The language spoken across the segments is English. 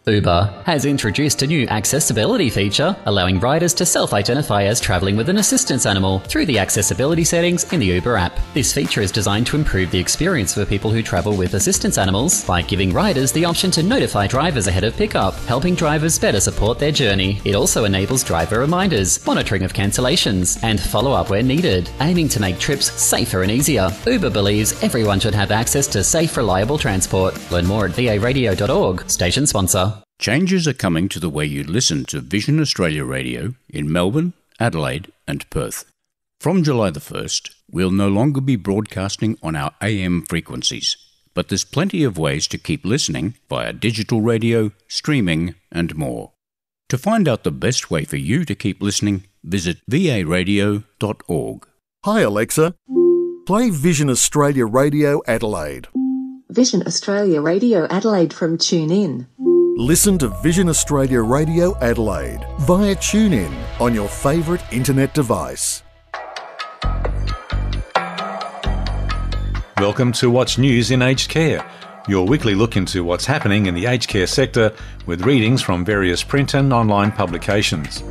Uber has introduced a new accessibility feature, allowing riders to self-identify as travelling with an assistance animal through the accessibility settings in the Uber app. This feature is designed to improve the experience for people who travel with assistance animals by giving riders the option to notify drivers ahead of pickup, helping drivers better support their journey. It also enables driver reminders, monitoring of cancellations, and follow-up where needed, aiming to make trips safer and easier. Uber believes everyone should have access to safe, reliable transport. Learn more at varadio.org, station sponsor. Changes are coming to the way you listen to Vision Australia Radio in Melbourne, Adelaide and Perth. From July the 1st, we'll no longer be broadcasting on our AM frequencies, but there's plenty of ways to keep listening via digital radio, streaming and more. To find out the best way for you to keep listening, visit varadio.org. Hi Alexa, play Vision Australia Radio Adelaide. Vision Australia Radio Adelaide from TuneIn. Listen to Vision Australia Radio Adelaide via TuneIn on your favourite internet device. Welcome to What's News in Aged Care, your weekly look into what's happening in the aged care sector with readings from various print and online publications.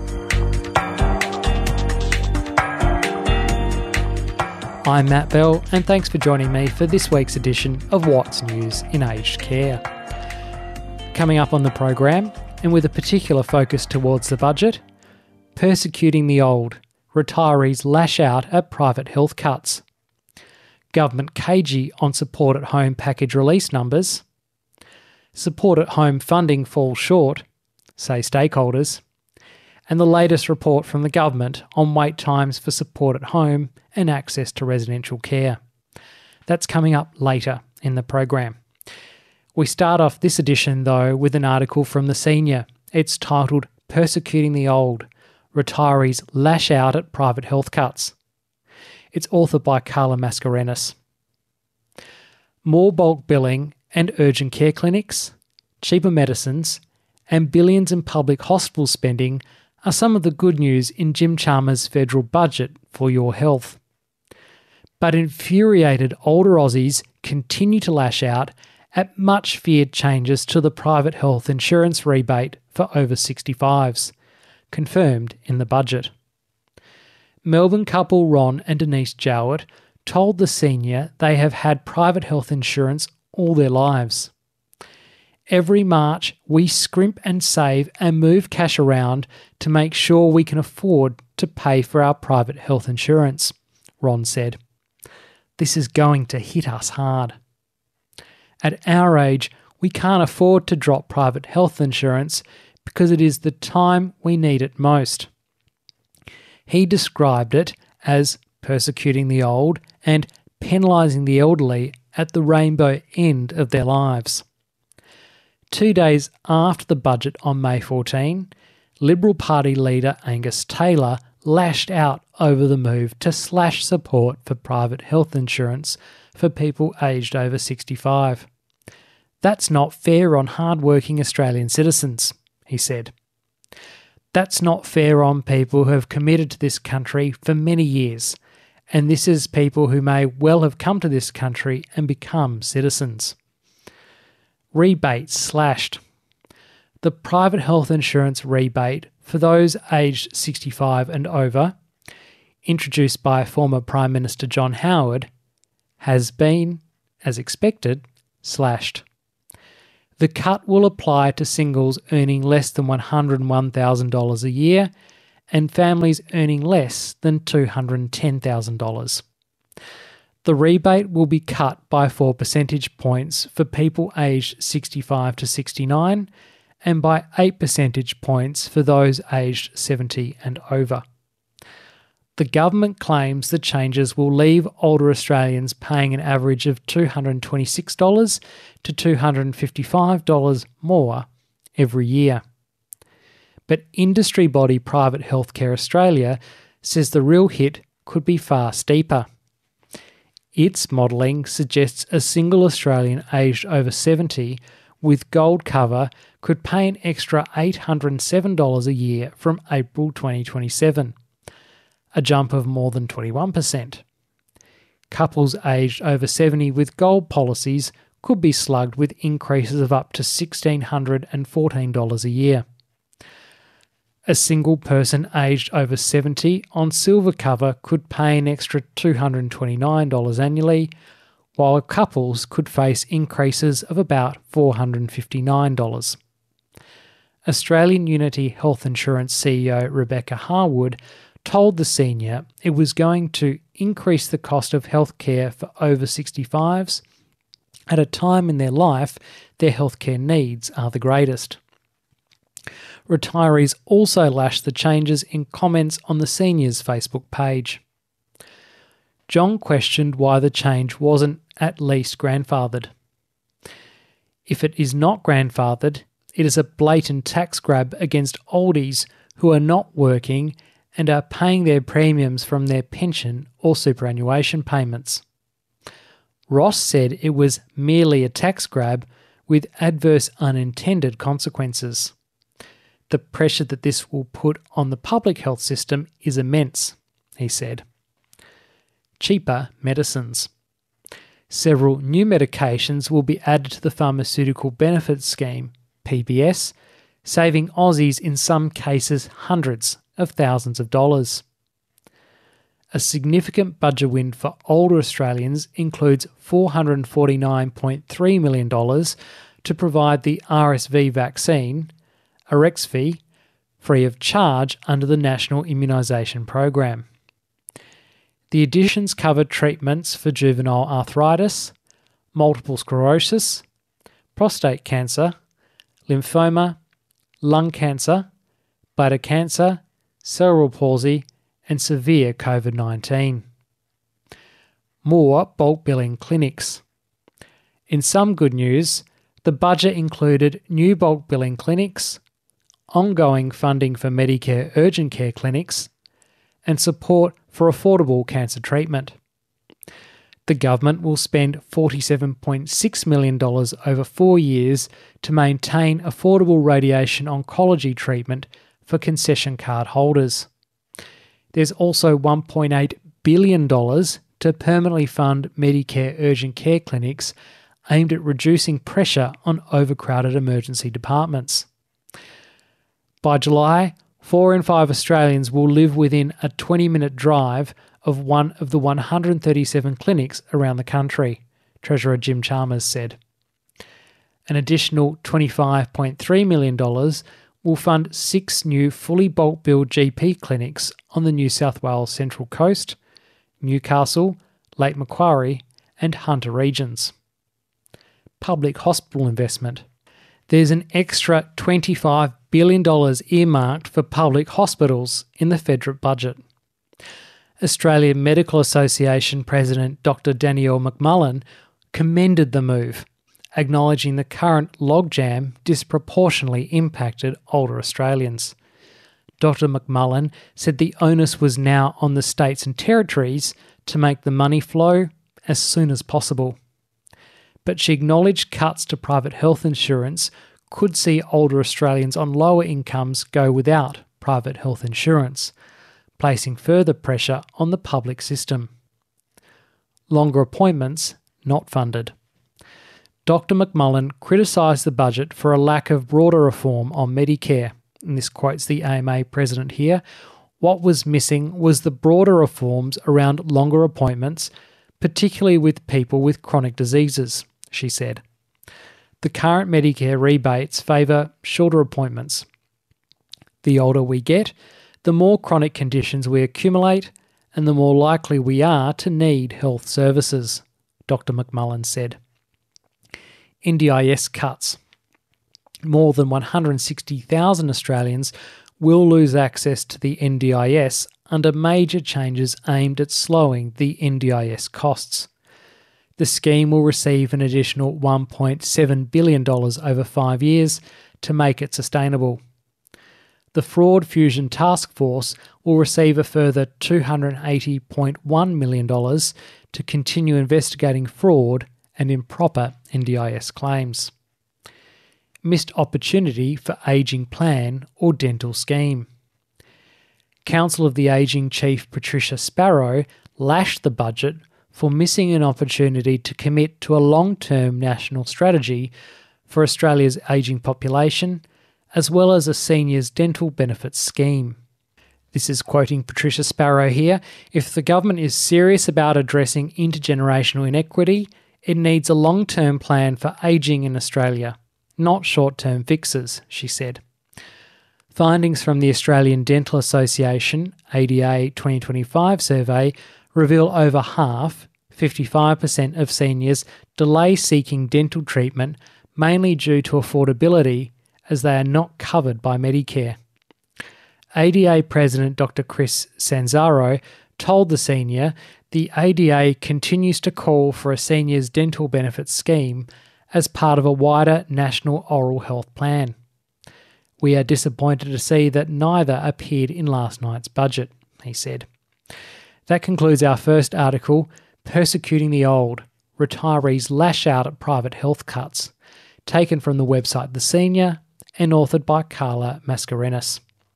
I'm Matt Bell, and thanks for joining me for this week's edition of What's News in Aged Care. Coming up on the program, and with a particular focus towards the budget, persecuting the old, retirees lash out at private health cuts. Government cagey on support at home package release numbers. Support at home funding falls short, say stakeholders. And the latest report from the government on wait times for support at home and access to residential care. That's coming up later in the program. We start off this edition, though, with an article from The Senior. It's titled Persecuting the Old, Retirees Lash Out at Private Health Cuts. It's authored by Carla Mascarenhas. More bulk billing and urgent care clinics, cheaper medicines, and billions in public hospital spending are some of the good news in Jim Chalmers' federal budget for your health. But infuriated older Aussies continue to lash out at much feared changes to the private health insurance rebate for over 65s, confirmed in the budget. Melbourne couple Ron and Denise Jowett told The Senior they have had private health insurance all their lives. Every March, we scrimp and save and move cash around to make sure we can afford to pay for our private health insurance, Ron said. This is going to hit us hard. At our age, we can't afford to drop private health insurance because it is the time we need it most. He described it as persecuting the old and penalising the elderly at the rainbow end of their lives. 2 days after the budget on May 14, Liberal Party leader Angus Taylor lashed out over the move to slash support for private health insurance for people aged over 65. That's not fair on hard-working Australian citizens, he said. That's not fair on people who have committed to this country for many years, and this is people who may well have come to this country and become citizens. Rebates slashed. The private health insurance rebate for those aged 65 and over, introduced by former Prime Minister John Howard, has been, as expected, slashed. The cut will apply to singles earning less than $101,000 a year and families earning less than $210,000. The rebate will be cut by 4 percentage points for people aged 65 to 69 and by 8 percentage points for those aged 70 and over. The government claims the changes will leave older Australians paying an average of $226 to $255 more every year. But industry body Private Healthcare Australia says the real hit could be far steeper. Its modelling suggests a single Australian aged over 70 with gold cover could pay an extra $807 a year from April 2027, a jump of more than 21%. Couples aged over 70 with gold policies could be slugged with increases of up to $1,614 a year. A single person aged over 70 on silver cover could pay an extra $229 annually, while couples could face increases of about $459. Australian Unity Health Insurance CEO Rebecca Harwood told The Senior it was going to increase the cost of healthcare for over 65s at a time in their life their healthcare needs are the greatest. Retirees also lashed the changes in comments on The Senior's Facebook page. John questioned why the change wasn't at least grandfathered. If it is not grandfathered, it is a blatant tax grab against oldies who are not working and are paying their premiums from their pension or superannuation payments. Ross said it was merely a tax grab with adverse unintended consequences. The pressure that this will put on the public health system is immense, he said. Cheaper medicines. Several new medications will be added to the Pharmaceutical Benefits Scheme, PBS, saving Aussies in some cases hundreds of thousands of dollars. A significant budget win for older Australians includes $449.3 million to provide the RSV vaccine, Arexvy, free of charge under the National Immunisation Program. The additions cover treatments for juvenile arthritis, multiple sclerosis, prostate cancer, lymphoma, lung cancer, bladder cancer, cerebral palsy, and severe COVID-19. More bulk billing clinics. In some good news, the budget included new bulk billing clinics, ongoing funding for Medicare urgent care clinics, and support for affordable cancer treatment. The government will spend $47.6 million over 4 years to maintain affordable radiation oncology treatment for concession card holders. There's also $1.8 billion to permanently fund Medicare urgent care clinics aimed at reducing pressure on overcrowded emergency departments. By July, 4 in 5 Australians will live within a 20-minute drive of one of the 137 clinics around the country, Treasurer Jim Chalmers said. An additional $25.3 million will fund 6 new fully bulk billed GP clinics on the New South Wales Central Coast, Newcastle, Lake Macquarie and Hunter regions. Public hospital investment. There's an extra $25 billion earmarked for public hospitals in the federal budget. Australian Medical Association President Dr. Danielle McMullen commended the move, acknowledging the current logjam disproportionately impacted older Australians. Dr. McMullen said the onus was now on the states and territories to make the money flow as soon as possible. But she acknowledged cuts to private health insurance could see older Australians on lower incomes go without private health insurance, placing further pressure on the public system. Longer appointments not funded. Dr. McMullen criticised the budget for a lack of broader reform on Medicare. And this quotes the AMA president here. What was missing was the broader reforms around longer appointments, particularly with people with chronic diseases, she said. The current Medicare rebates favour shorter appointments. The older we get, the more chronic conditions we accumulate and the more likely we are to need health services, Dr. McMullen said. NDIS cuts. More than 160,000 Australians will lose access to the NDIS under major changes aimed at slowing the NDIS costs. The scheme will receive an additional $1.7 billion over 5 years to make it sustainable. The Fraud Fusion Task Force will receive a further $280.1 million to continue investigating fraud and improper NDIS claims. Missed opportunity for ageing plan or dental scheme. Council of the Ageing Chief Patricia Sparrow lashed the budget for missing an opportunity to commit to a long-term national strategy for Australia's ageing population, as well as a seniors' dental benefits scheme. This is quoting Patricia Sparrow here. If the government is serious about addressing intergenerational inequity, it needs a long-term plan for ageing in Australia, not short-term fixes, she said. Findings from the Australian Dental Association ADA 2025 survey reveal over half, 55% of seniors delay seeking dental treatment mainly due to affordability as they are not covered by Medicare. ADA President Dr. Chris Sanzaro told The Senior the ADA continues to call for a seniors' dental benefits scheme as part of a wider national oral health plan. We are disappointed to see that neither appeared in last night's budget, he said. That concludes our first article, Persecuting the Old, Retirees Lash Out at Private Health Cuts, taken from the website The Senior and authored by Carla Mascarenhas.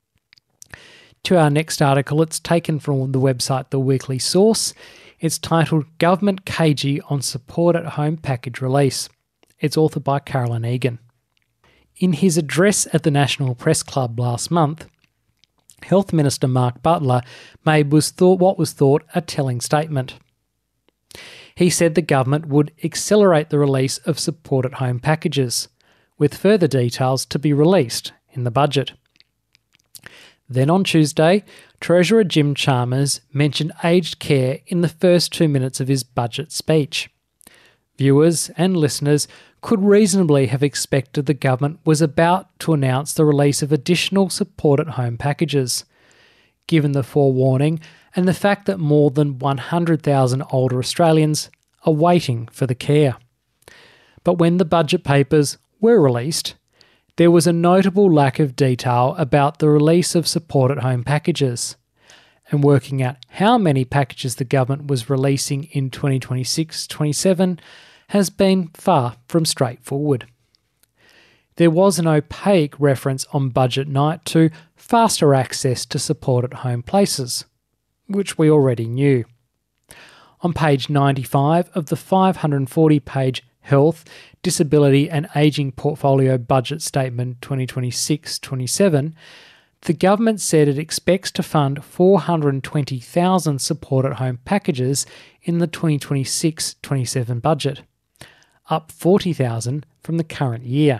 To our next article, it's taken from the website The Weekly Source. It's titled Government Cagey on Support at Home Package Release. It's authored by Carolyn Egan. In his address at the National Press Club last month, Health Minister Mark Butler made what was thought a telling statement. He said the government would accelerate the release of support at home packages, with further details to be released in the budget. Then on Tuesday, Treasurer Jim Chalmers mentioned aged care in the first 2 minutes of his budget speech. Viewers and listeners could reasonably have expected the government was about to announce the release of additional support at home packages, given the forewarning and the fact that more than 100,000 older Australians are waiting for the care. But when the budget papers were released, there was a notable lack of detail about the release of support at home packages, and working out how many packages the government was releasing in 2026-27 has been far from straightforward. There was an opaque reference on budget night to faster access to support at home places, which we already knew. On page 95 of the 540-page Health, Disability and Ageing Portfolio Budget Statement 2026-27, the government said it expects to fund 420,000 support at home packages in the 2026-27 budget, up 40,000 from the current year.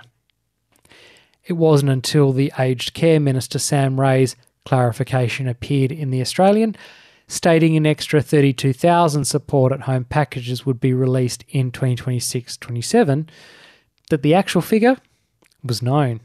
It wasn't until the Aged Care Minister Sam Ray's clarification appeared in The Australian, stating an extra 32,000 support at home packages would be released in 2026-27, that the actual figure was known.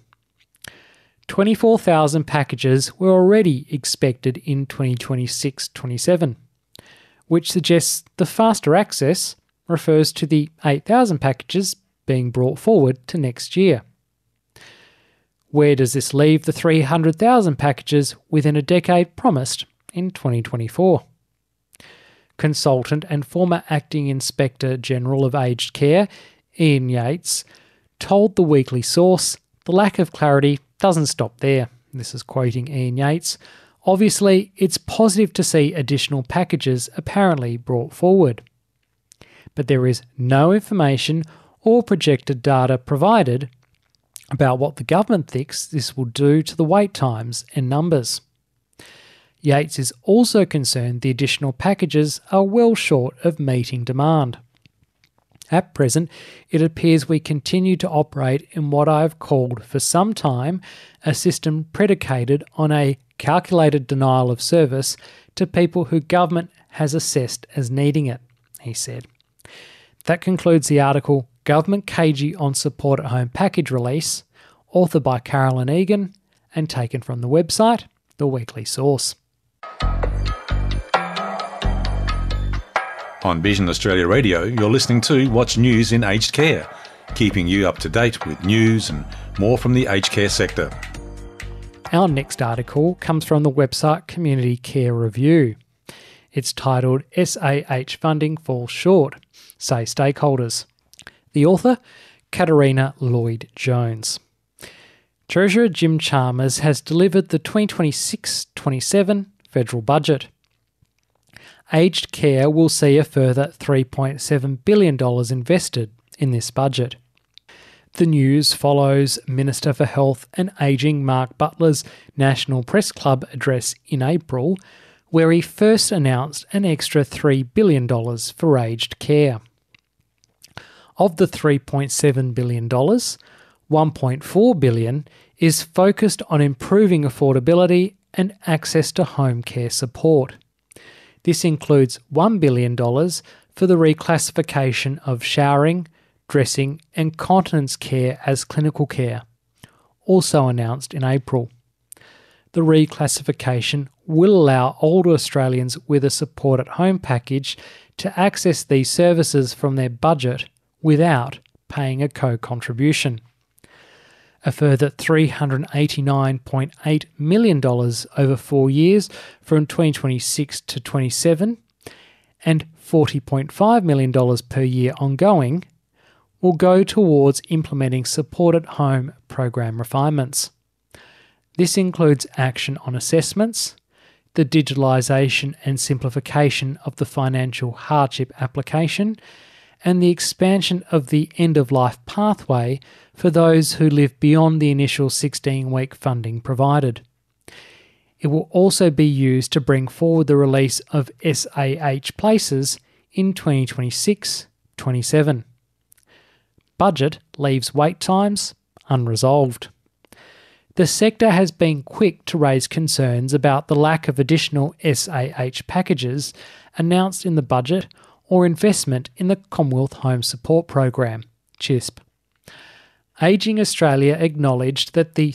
24,000 packages were already expected in 2026-27, which suggests the faster access refers to the 8,000 packages being brought forward to next year. Where does this leave the 300,000 packages within a decade promised in 2024? Consultant and former Acting Inspector General of Aged Care, Ian Yates, told The Weekly Source the lack of clarity doesn't stop there. This is quoting Ian Yates. Obviously, it's positive to see additional packages apparently brought forward, but there is no information or projected data provided about what the government thinks this will do to the wait times and numbers. Yates is also concerned the additional packages are well short of meeting demand. At present, it appears we continue to operate in what I have called for some time a system predicated on a calculated denial of service to people who government has assessed as needing it, he said. That concludes the article Government Cagey on Support at Home Package Release, authored by Carolyn Egan and taken from the website The Weekly Source. On Vision Australia Radio, you're listening to What's News in Aged Care, keeping you up to date with news and more from the aged care sector. Our next article comes from the website Community Care Review. It's titled SAH Funding Falls Short, Say Stakeholders. The author, Katarina Lloyd-Jones. Treasurer Jim Chalmers has delivered the 2026-27 federal budget. aged care will see a further $3.7 billion invested in this budget. The news follows Minister for Health and Ageing Mark Butler's National Press Club address in April, where he first announced an extra $3 billion for aged care. Of the $3.7 billion, $1.4 billion is focused on improving affordability and access to home care support. This includes $1 billion for the reclassification of showering, dressing and continence care as clinical care, also announced in April. The reclassification will allow older Australians with a support at home package to access these services from their budget without paying a co-contribution. A further $389.8 million over 4 years from 2026 to 27 and $40.5 million per year ongoing will go towards implementing support at home program refinements. This includes action on assessments, the digitalisation and simplification of the financial hardship application, and the expansion of the end-of-life pathway for those who live beyond the initial 16-week funding provided. It will also be used to bring forward the release of SAH places in 2026-27. Budget leaves wait times unresolved. The sector has been quick to raise concerns about the lack of additional SAH packages announced in the budget or investment in the Commonwealth Home Support Program, CHISP. Ageing Australia acknowledged that the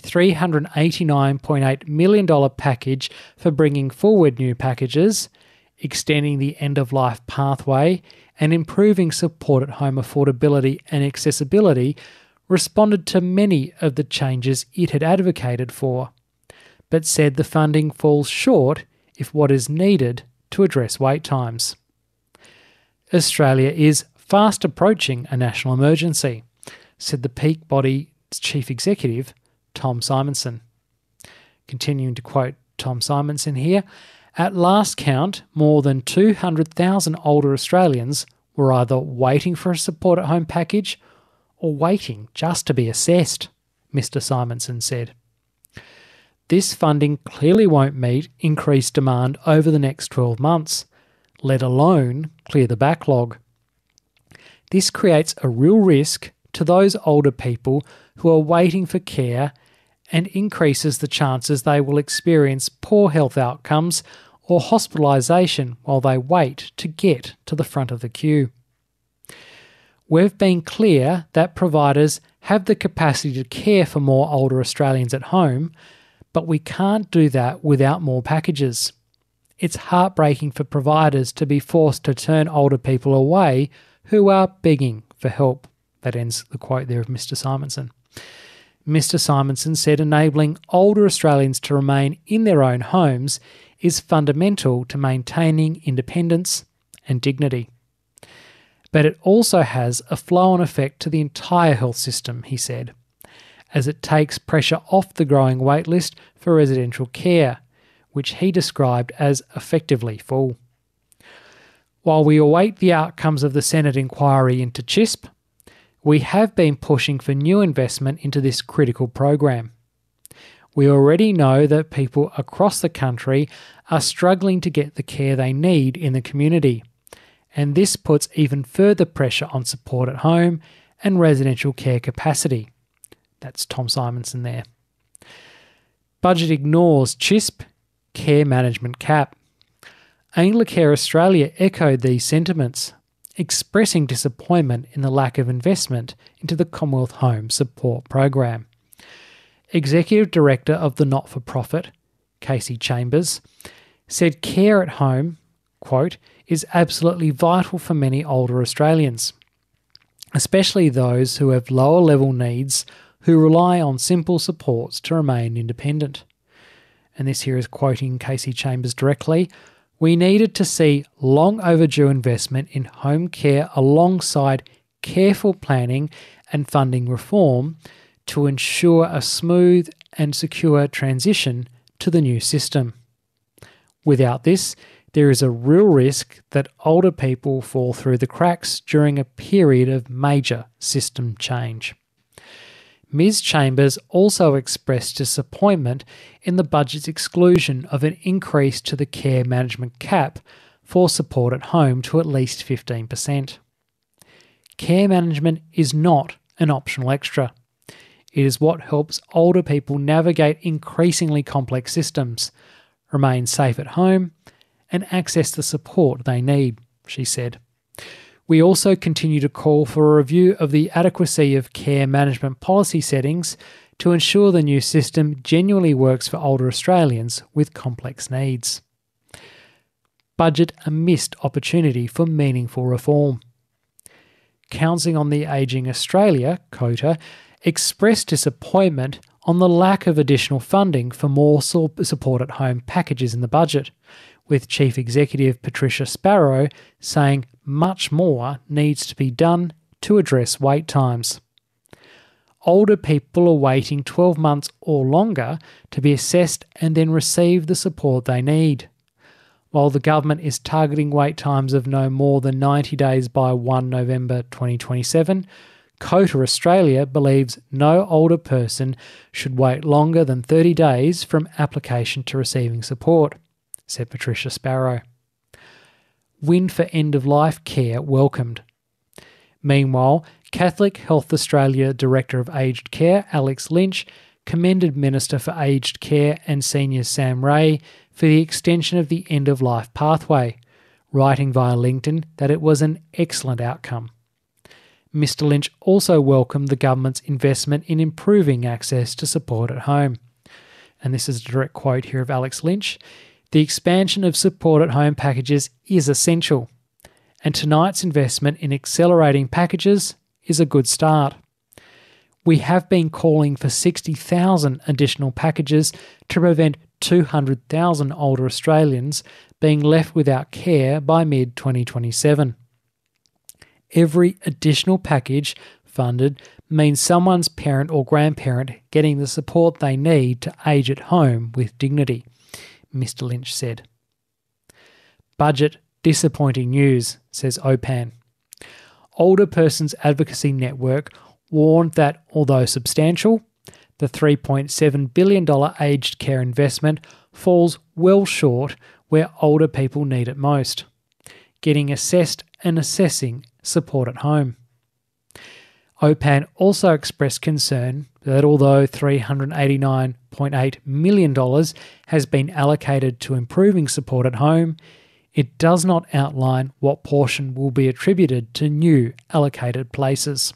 $389.8 million package for bringing forward new packages, extending the end-of-life pathway, and improving support at home affordability and accessibility responded to many of the changes it had advocated for, but said the funding falls short if what is needed to address wait times. Australia is fast approaching a national emergency, said the peak body's chief executive, Tom Simonson. Continuing to quote Tom Simonson here, at last count, more than 200,000 older Australians were either waiting for a support at home package or waiting just to be assessed, Mr. Simonson said. This funding clearly won't meet increased demand over the next 12 months, let alone clear the backlog. This creates a real risk to those older people who are waiting for care and increases the chances they will experience poor health outcomes or hospitalisation while they wait to get to the front of the queue. We've been clear that providers have the capacity to care for more older Australians at home, but we can't do that without more packages. It's heartbreaking for providers to be forced to turn older people away who are begging for help. That ends the quote there of Mr. Simonson. Mr. Simonson said enabling older Australians to remain in their own homes is fundamental to maintaining independence and dignity. But it also has a flow-on effect to the entire health system, he said, as it takes pressure off the growing waitlist for residential care, which he described as effectively full. While we await the outcomes of the Senate inquiry into CHISP, we have been pushing for new investment into this critical program. We already know that people across the country are struggling to get the care they need in the community, and this puts even further pressure on support at home and residential care capacity. That's Tom Simonson there. Budget ignores CHISP care management cap. Anglicare Australia echoed these sentiments, expressing disappointment in the lack of investment into the Commonwealth Home Support Program. Executive Director of the not-for-profit, Casey Chambers, said care at home, quote, is absolutely vital for many older Australians, especially those who have lower level needs who rely on simple supports to remain independent. And this here is quoting Casey Chambers directly. We needed to see long overdue investment in home care alongside careful planning and funding reform to ensure a smooth and secure transition to the new system. Without this, there is a real risk that older people fall through the cracks during a period of major system change. Ms Chambers also expressed disappointment in the budget's exclusion of an increase to the care management cap for support at home to at least 15%. Care management is not an optional extra. It is what helps older people navigate increasingly complex systems, remain safe at home, and access the support they need, she said. We also continue to call for a review of the adequacy of care management policy settings to ensure the new system genuinely works for older Australians with complex needs. Budget a missed opportunity for meaningful reform. Council on the Ageing Australia, COTA, expressed disappointment on the lack of additional funding for more support at home packages in the budget, with Chief Executive Patricia Sparrow saying much more needs to be done to address wait times. Older people are waiting 12 months or longer to be assessed and then receive the support they need. While the government is targeting wait times of no more than 90 days by 1 November 2027, COTA Australia believes no older person should wait longer than 30 days from application to receiving support, said Patricia Sparrow. Win for end-of-life care welcomed. Meanwhile, Catholic Health Australia Director of Aged Care, Alex Lynch, commended Minister for Aged Care and Seniors Sam Ray for the extension of the end-of-life pathway, writing via LinkedIn that it was an excellent outcome. Mr Lynch also welcomed the government's investment in improving access to support at home. And this is a direct quote here of Alex Lynch. The expansion of support at home packages is essential, and tonight's investment in accelerating packages is a good start. We have been calling for 60,000 additional packages to prevent 200,000 older Australians being left without care by mid-2027. Every additional package funded means someone's parent or grandparent getting the support they need to age at home with dignity, Mr Lynch said. Budget disappointing news, says OPAN. Older Persons Advocacy Network warned that, although substantial, the $3.7 billion aged care investment falls well short where older people need it most, getting assessed and assessing support at home. OPAN also expressed concern that although $389.8 million has been allocated to improving support at home, it does not outline what portion will be attributed to new allocated places.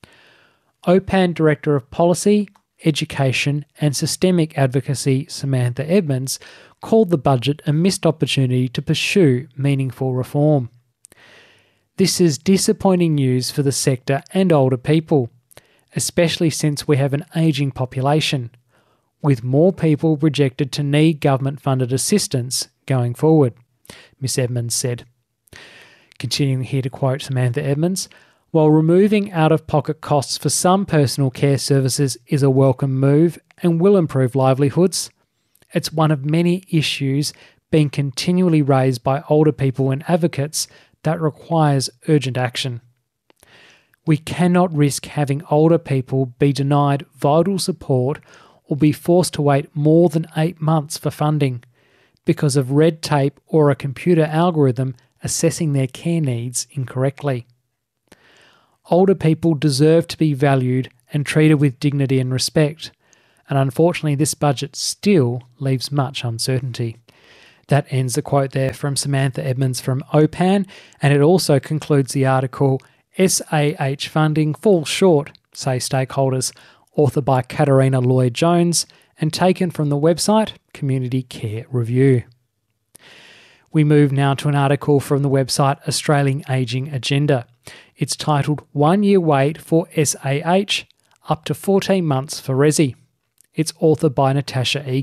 OPAN Director of Policy, Education and Systemic Advocacy Samantha Edmonds called the budget a missed opportunity to pursue meaningful reform. This is disappointing news for the sector and older people, especially since we have an ageing population, with more people projected to need government-funded assistance going forward, Ms Edmonds said. Continuing here to quote Samantha Edmonds, while removing out-of-pocket costs for some personal care services is a welcome move and will improve livelihoods, it's one of many issues being continually raised by older people and advocates that requires urgent action. We cannot risk having older people be denied vital support or be forced to wait more than 8 months for funding because of red tape or a computer algorithm assessing their care needs incorrectly. Older people deserve to be valued and treated with dignity and respect, and unfortunately this budget still leaves much uncertainty. That ends the quote there from Samantha Edmonds from OPAN, and it also concludes the article, SAH funding falls short, say stakeholders, authored by Katarina Lloyd-Jones and taken from the website Community Care Review. We move now to an article from the website Australian Ageing Agenda. It's titled 1 Year Wait for SAH, Up to 14 Months for Resi. It's authored by Natasha Egan.